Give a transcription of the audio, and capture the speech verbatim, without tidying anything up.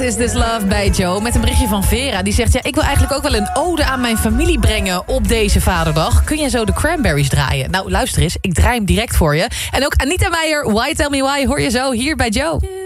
Is This Love bij Joe met een berichtje van Vera. Die zegt, ja, ik wil eigenlijk ook wel een ode aan mijn familie brengen op deze vaderdag. Kun jij zo de Cranberries draaien? Nou, luister eens, ik draai hem direct voor je. En ook Anita Meijer, Why Tell Me Why, hoor je zo hier bij Joe.